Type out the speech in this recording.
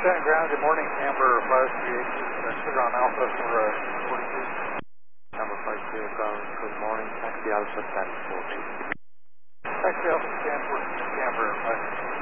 10 ground, good morning. Amber 538, sugar on Alpha for 42. Number 52, good morning. Taxi Alpha Stanford 42. Taxi Alpha Stanford, Amber 538.